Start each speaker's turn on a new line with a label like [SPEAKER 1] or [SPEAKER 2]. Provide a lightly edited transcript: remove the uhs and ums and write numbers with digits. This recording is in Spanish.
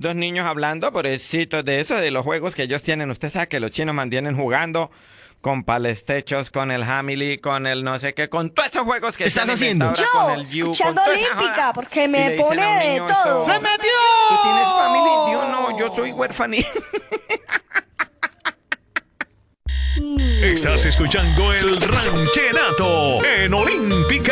[SPEAKER 1] dos niños hablando, pobrecitos, de eso, de los juegos que ellos tienen. Usted sabe que los chinos mantienen jugando con palestechos, con el Hamily, con el no sé qué, con todos esos juegos que
[SPEAKER 2] ¿Estás
[SPEAKER 1] se han
[SPEAKER 2] haciendo?
[SPEAKER 1] inventado ahora, con
[SPEAKER 3] Yo,
[SPEAKER 1] el You,
[SPEAKER 3] escuchando
[SPEAKER 1] con toda esa
[SPEAKER 3] Olímpica,
[SPEAKER 1] joda.
[SPEAKER 3] porque
[SPEAKER 1] Y
[SPEAKER 3] me
[SPEAKER 1] le dicen
[SPEAKER 3] pone
[SPEAKER 1] a un
[SPEAKER 3] de
[SPEAKER 1] niño
[SPEAKER 3] todo.
[SPEAKER 1] esto,
[SPEAKER 2] ¡Se metió!
[SPEAKER 1] ¿tú tienes family? Yo no, yo soy huérfani.
[SPEAKER 4] Estás escuchando el ranchenato en Olímpica